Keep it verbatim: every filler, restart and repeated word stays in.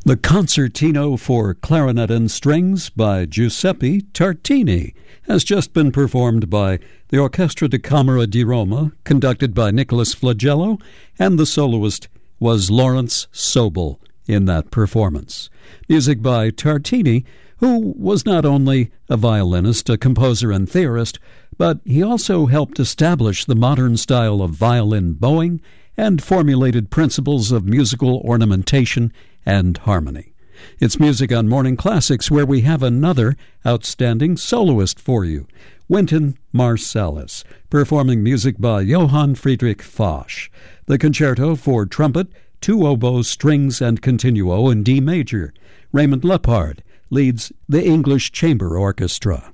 The Concertino for Clarinet and Strings by Giuseppe Tartini has just been performed by the Orchestra da Camera di Roma, conducted by Nicholas Flagello, and the soloist was Lawrence Sobel in that performance. Music by Tartini, who was not only a violinist, a composer, and theorist, but he also helped establish the modern style of violin bowing and formulated principles of musical ornamentation and harmony. It's Music on Morning Classics, where we have another outstanding soloist for you, Wynton Marsalis, performing music by Johann Friedrich Foch, the concerto for trumpet, two oboes, strings, and continuo in D major. Raymond Lepard leads the English Chamber Orchestra.